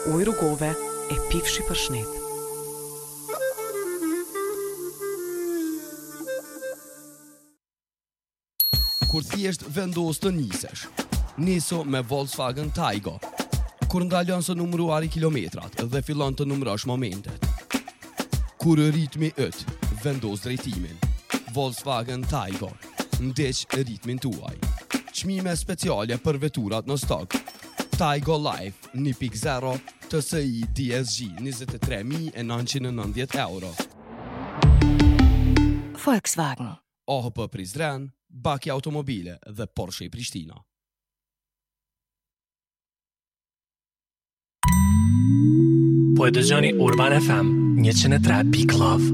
ujë rrugove e pifshi për shnet. Kur thjesht vendos të nisesh, niso me Volkswagen Taygo. Kur ndalon së numëruari kilometrat dhe fillon të numërosh momentet. Kur ritmi yt, vendos drejtimin. Volkswagen Taygo, ndeq ritmin tuaj. Çmime speciale për veturat në stok. Taygo Life 1.0 TSI DSG 23.990 euro. Volkswagen. OHP Prizren, Baki Automobile dhe Porsche Prishtina. Po e dëgjoni Urban FM 103.9.